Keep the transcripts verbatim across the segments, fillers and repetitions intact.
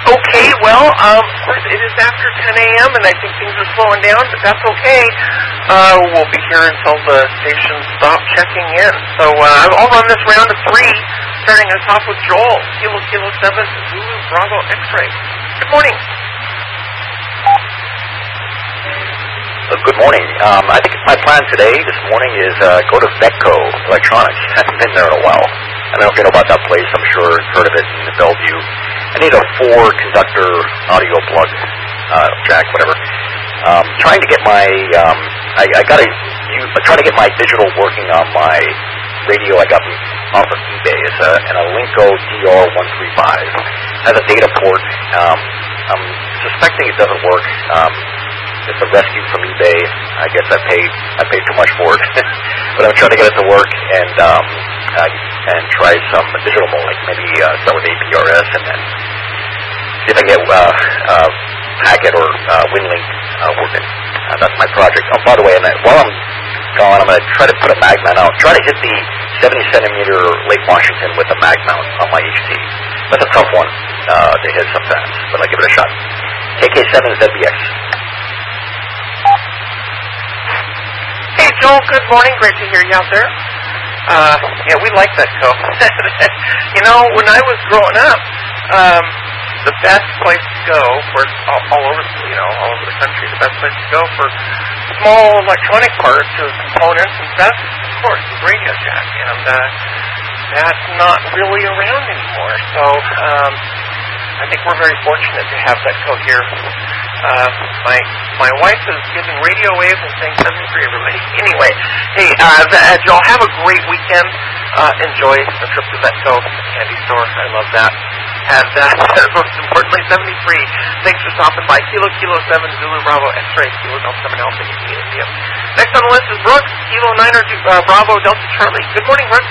Okay, well, um, of course, it is after ten a.m., and I think things are slowing down, but that's okay. Uh, we'll be here until the station stops checking in. So uh, I'll run this round of three, starting at the top with Joel, Kilo Kilo seven, Zulu Bravo X-Ray. Good morning. Uh, good morning. Um, I think my plan today, this morning, is uh, go to Vetco Electronics. I haven't been there in a while. I don't know if you know about that place. I'm sure you've heard of it in Bellevue. I need a four-conductor audio plug, uh, jack, whatever. Um, trying to get my, um, I, I got to use, trying to get my digital working on my radio I got off of eBay. It's a, an Alinco D R one thirty-five. It has a data port. Um, I'm suspecting it doesn't work. Um, It's a rescue from eBay. I guess I paid I paid too much for it, but I'm trying to get it to work and um, uh, and try some digital modeling. Maybe uh, start with A P R S and then see if I can get uh, uh, Packet or uh, WinLink uh, working. Uh, that's my project. Oh, by the way, and I, while I'm gone, I'm going to try to put a mag mount out. Try to hit the seventy centimeter Lake Washington with a mag mount on my H T. That's a tough one uh, to hit sometimes, but I'll give it a shot. K K seven Z B X. Hey, Joel, good morning. Great to hear you out there. Uh, yeah, we like that co. You know, when I was growing up, um, the best place to go for all, all over, you know, all over the country, the best place to go for small electronic parts or components and stuff, of course, is Radio Shack, and uh, that's not really around anymore. So, um, I think we're very fortunate to have that co here. Uh, my my wife is giving radio waves and saying seventy-three, everybody. Anyway, hey, uh, that, y'all have a great weekend. Uh, enjoy the trip to Vetco candy store. I love that. And uh, most importantly, seventy-three. Thanks for stopping by. Kilo Kilo seven Zulu Bravo X-Ray Kilo Delta seven Alpha India. Next on the list is Brooks Kilo nine uh, Bravo Delta Charlie. Good morning, Brooks.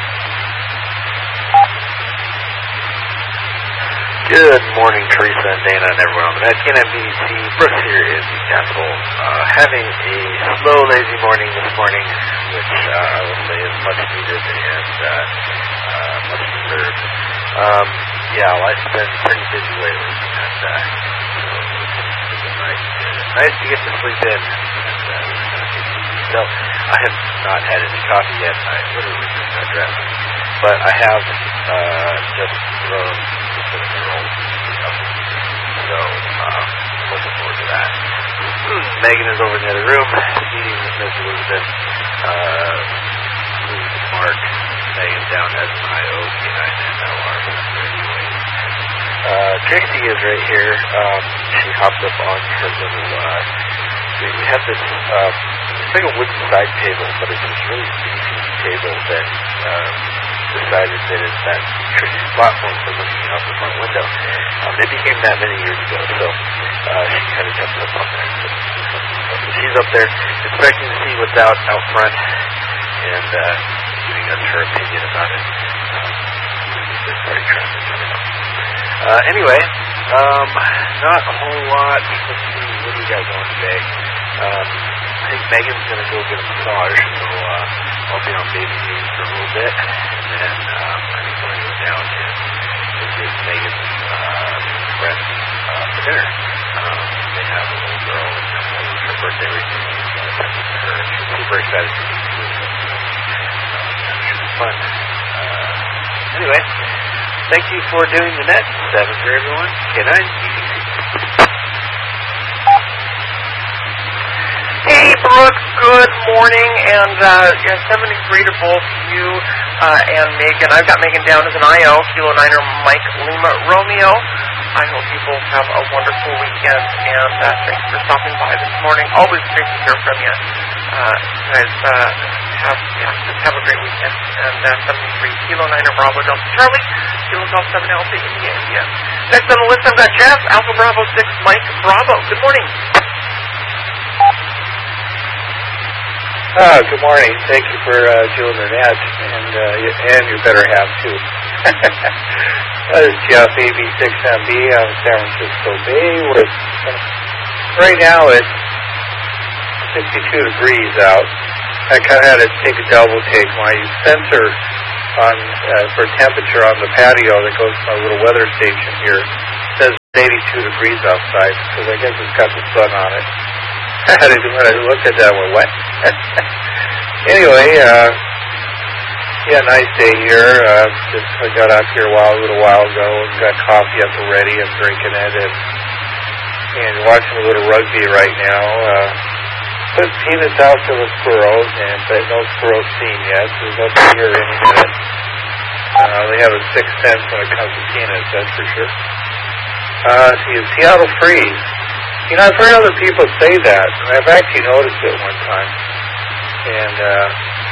Good morning, Teresa and Dana and everyone on the net. K N B C, Brooks here in the capital. Uh, having a slow, lazy morning this morning, which uh, I will say is much needed and uh, uh, much deserved. Um, yeah, life's been pretty busy lately, and uh, so it's nice, nice to get to sleep in. And, uh, so I have not had any coffee yet. I literally just got dressed. But I have uh, just thrown the cinnamon rolls up. So, um, looking forward to that. Megan is over in the other room. Meeting with Miss Elizabeth. Uh, Mark. Megan down as an I O K nine N L R. Uh, Tracy is right here. Um, she hopped up on her little, uh, we have this, uh, it's like a wooden side table, but it's this really beefy table that, uh, decided that it's that Tracy's platform for looking out the front window. Um, it became that many years ago, so uh, she kind of jumped up on there. So, so she's up there expecting to see what's out out front and uh, giving us her opinion about it. Um, it's very traffic. Uh, anyway, um, not a whole lot. Let's see, what do we got going today? Um, I think Megan's going to go get a massage, so uh, I'll be on baby duty for a little bit. And then um, I'm going to go down and visit Megan's uh, friends uh, for dinner. Um, they have a little girl, and it was her birthday recently, so I sent it to her. She's super excited to meet me. So that should be fun. Uh, anyway, thank you for doing the net. Seven for everyone. K nine B B C. Hey, Brooks, good morning, and uh, yeah, seventy-three to both you uh, and Megan. I've got Megan down as an I O, Kilo niner Mike Lima Romeo. I hope you both have a wonderful weekend, and uh, thanks for stopping by this morning. Always great to hear from you. Uh, guys, uh, have, yeah, just have a great weekend. And uh, seventy-three, Kilo niner Bravo Delta Charlie, Kilo Delta seven Alpha India India. Next on the list, I've got Jeff, Alpha Bravo six Mike Bravo. Good morning. Uh, good morning. Thank you for uh, doing the net, and uh, and your better half, too. This is Jeff, A B six M B out of San Francisco Bay. With, uh, right now it's sixty-two degrees out. I kind of had to take a double take. My sensor on uh, for temperature on the patio that goes to my little weather station here says eighty-two degrees outside, because I guess it's got the sun on it. When I looked at that, I went, what? Anyway, uh, yeah, nice day here. Uh, just I got out here a while, a little while ago, and got coffee at the ready. I'm drinking it, and and watching a little rugby right now. Uh, put peanuts out for the squirrels, and but no squirrels seen yet. So they'll be here any minute. Uh, they have a sixth sense when it comes to peanuts, that's for sure. Uh, see, Seattle freeze. You know, I've heard other people say that, and I've actually noticed it one time. And, uh,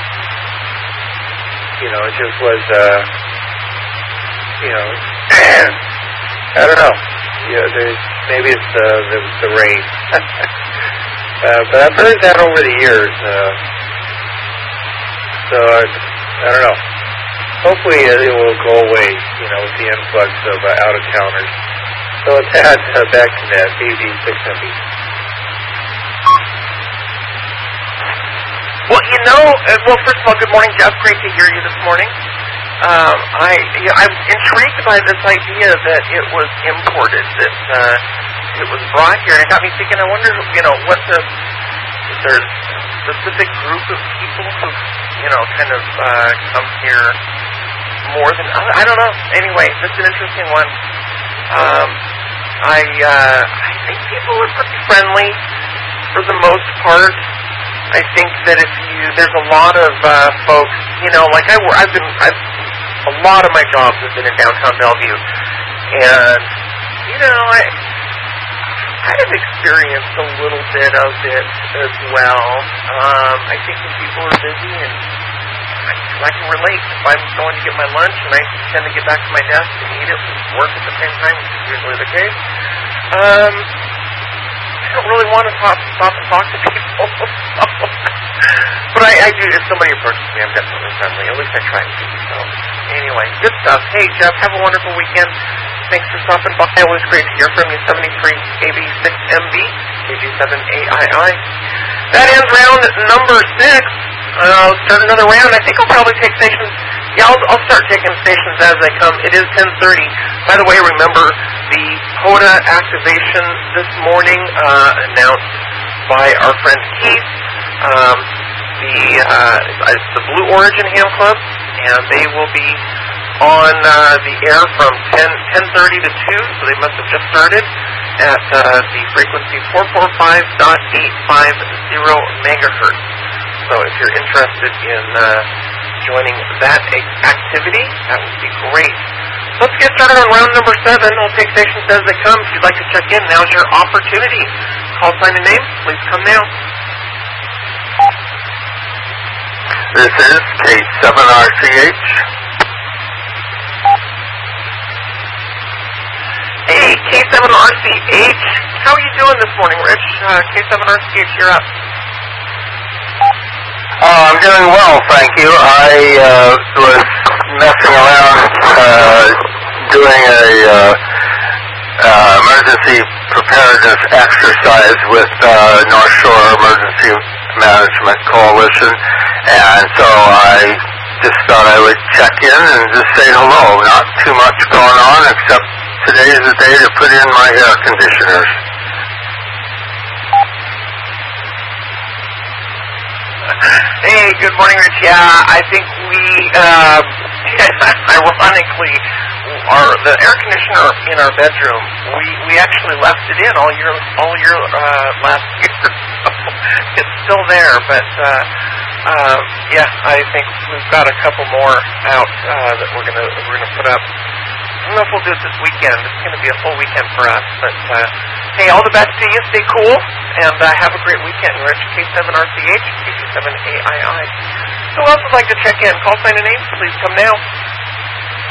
you know, it just was, uh, you know, I don't know. Yeah, there's, maybe it's the, the, the rain. uh, but I've heard that over the years. Uh, so, I, I don't know. Hopefully it will go away, you know, with the influx of uh, out-of-towners. So with that, uh, back to that, A B six M B. Well, you know, uh, well, first of all, good morning, Jeff. Great to hear you this morning. Um, I, you know, I'm intrigued by this idea that it was imported, that uh, it was brought here, and it got me thinking. I wonder, you know, what the if there's a specific group of people who, you know, kind of uh, come here more than others. I don't know. Anyway, that's an interesting one. Um, I uh, I think people are pretty friendly for the most part. I think that if you, there's a lot of uh, folks, you know, like I, I've been, I've, a lot of my jobs have been in downtown Bellevue, and you know, I, I've experienced a little bit of it as well. Um, I think when people are busy, and I, I can relate. If I'm going to get my lunch and I tend to get back to my desk and eat it and work at the same time, which is usually the case. Um, I don't really want to talk, stop and talk to people. But I, I do, if somebody approaches me, I'm definitely friendly. At least I try to be. So, anyway, good stuff. Hey, Jeff, have a wonderful weekend. Thanks for stopping by. It was great to hear from you. seventy-three A B six M B, K G seven A I I. That ends round number six. Uh, let's start another round. I think I'll probably take stations. Yeah, I'll, I'll start taking stations as they come. It is ten thirty. By the way, remember the P O D A activation this morning uh, announced by our friend Keith. Um, the uh, it's the Blue Origin Ham Club, and they will be on uh, the air from ten thirty to two, so they must have just started at uh, the frequency four forty-five point eight five zero megahertz. So if you're interested in uh, joining that activity, that would be great. Let's get started on round number seven. I'll take stations as they come. If you'd like to check in, now's your opportunity. Call sign and name, please come now. This is K seven R C H. Hey, K seven R C H. How are you doing this morning, Rich? Uh, K seven R C H, you're up. Uh, I'm doing well, thank you. I uh, was messing around uh, doing a uh, uh, emergency preparedness exercise with uh, North Shore Emergency Management Coalition, and so I just thought I would check in and just say hello. Not too much going on, except today is the day to put in my air conditioners. Hey, good morning, Rich. Yeah, I think we, um, ironically, our the air conditioner in our bedroom, we, we actually left it in all year all year uh, last year. It's still there, but uh, uh, yeah, I think we've got a couple more out uh, that we're gonna we're gonna put up. I don't know if we'll do it this weekend. It's going to be a full weekend for us. But, uh, hey, all the best to you. Stay cool. And uh, have a great weekend. Rich, K seven R C H, K G seven A I I. Who else would like to check in? Call sign and name. Please come now.